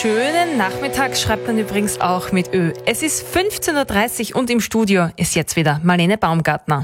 Schönen Nachmittag schreibt man übrigens auch mit Ö. Es ist 15.30 Uhr und im Studio ist jetzt wieder Marlene Baumgartner.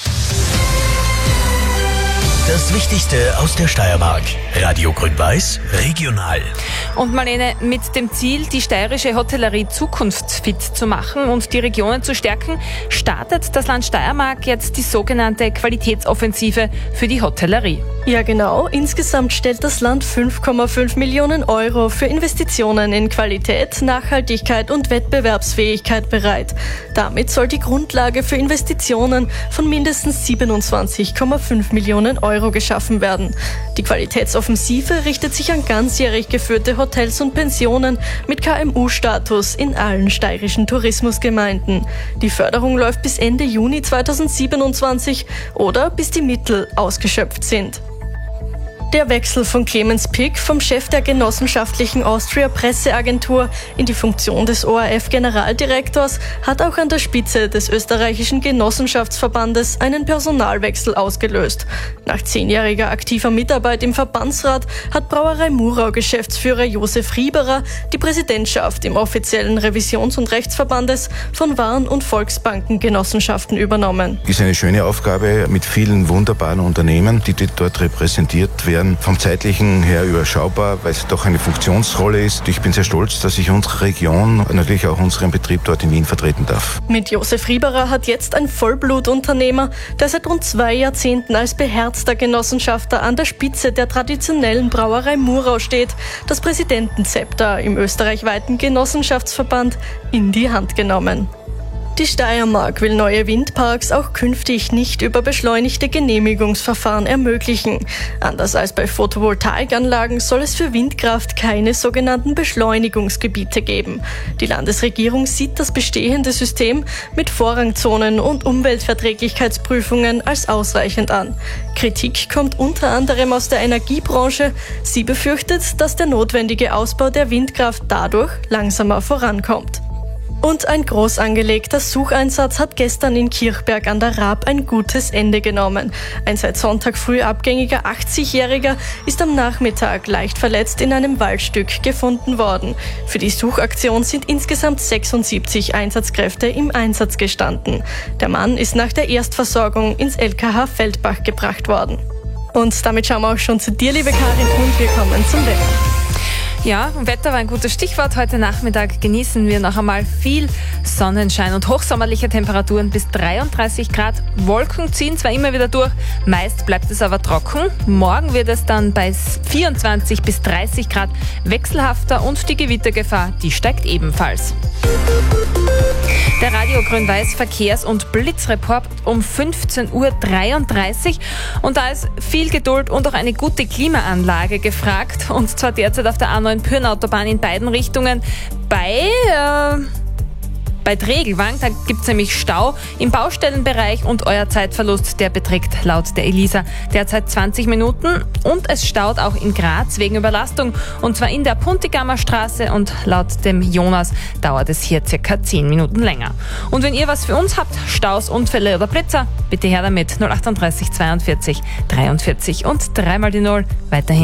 Das Wichtigste aus der Steiermark. Radio Grün-Weiß, regional. Und Marlene, mit dem Ziel, die steirische Hotellerie zukunftsfit zu machen und die Regionen zu stärken, startet das Land Steiermark jetzt die sogenannte Qualitätsoffensive für die Hotellerie. Ja genau, insgesamt stellt das Land 5,5 Millionen Euro für Investitionen in Qualität, Nachhaltigkeit und Wettbewerbsfähigkeit bereit. Damit soll die Grundlage für Investitionen von mindestens 27,5 Millionen Euro geschaffen werden. Die Qualitätsoffensive richtet sich an ganzjährig geführte Hotels und Pensionen mit KMU-Status in allen steirischen Tourismusgemeinden. Die Förderung läuft bis Ende Juni 2027 oder bis die Mittel ausgeschöpft sind. Der Wechsel von Clemens Pick vom Chef der genossenschaftlichen Austria Presseagentur in die Funktion des ORF-Generaldirektors hat auch an der Spitze des österreichischen Genossenschaftsverbandes einen Personalwechsel ausgelöst. Nach 10-jähriger aktiver Mitarbeit im Verbandsrat hat Brauerei Murau-Geschäftsführer Josef Rieberer die Präsidentschaft im offiziellen Revisions- und Rechtsverbandes von Waren- und Volksbankengenossenschaften übernommen. Ist eine schöne Aufgabe mit vielen wunderbaren Unternehmen, die dort repräsentiert werden. Vom zeitlichen her überschaubar, weil es doch eine Funktionsrolle ist. Ich bin sehr stolz, dass ich unsere Region, natürlich auch unseren Betrieb dort in Wien vertreten darf. Mit Josef Rieberer hat jetzt ein Vollblutunternehmer, der seit rund 2 Jahrzehnten als beherzter Genossenschafter an der Spitze der traditionellen Brauerei Murau steht, das Präsidentenzepter im österreichweiten Genossenschaftsverband in die Hand genommen. Die Steiermark will neue Windparks auch künftig nicht über beschleunigte Genehmigungsverfahren ermöglichen. Anders als bei Photovoltaikanlagen soll es für Windkraft keine sogenannten Beschleunigungsgebiete geben. Die Landesregierung sieht das bestehende System mit Vorrangzonen und Umweltverträglichkeitsprüfungen als ausreichend an. Kritik kommt unter anderem aus der Energiebranche. Sie befürchtet, dass der notwendige Ausbau der Windkraft dadurch langsamer vorankommt. Und ein groß angelegter Sucheinsatz hat gestern in Kirchberg an der Raab ein gutes Ende genommen. Ein seit Sonntag früh abgängiger 80-Jähriger ist am Nachmittag leicht verletzt in einem Waldstück gefunden worden. Für die Suchaktion sind insgesamt 76 Einsatzkräfte im Einsatz gestanden. Der Mann ist nach der Erstversorgung ins LKH Feldbach gebracht worden. Und damit schauen wir auch schon zu dir, liebe Karin, und wir kommen zum Wetter. Ja, Wetter war ein gutes Stichwort. Heute Nachmittag genießen wir noch einmal viel Sonnenschein und hochsommerliche Temperaturen bis 33 Grad. Wolken ziehen zwar immer wieder durch, meist bleibt es aber trocken. Morgen wird es dann bei 24 bis 30 Grad wechselhafter und die Gewittergefahr, die steigt ebenfalls. Der Radio Grün-Weiß Verkehrs- und Blitzreport um 15.33 Uhr. Und da ist viel Geduld und auch eine gute Klimaanlage gefragt. Und zwar derzeit auf der A9 Pyrn-Autobahn in beiden Richtungen bei Tregelwang, da gibt es nämlich Stau im Baustellenbereich und euer Zeitverlust, der beträgt laut der Elisa derzeit 20 Minuten und es staut auch in Graz wegen Überlastung und zwar in der Puntigammer Straße und laut dem Jonas dauert es hier circa 10 Minuten länger. Und wenn ihr was für uns habt, Staus, Unfälle oder Blitzer, bitte her damit 038 42 43 und 3 mal die 0 weiterhin.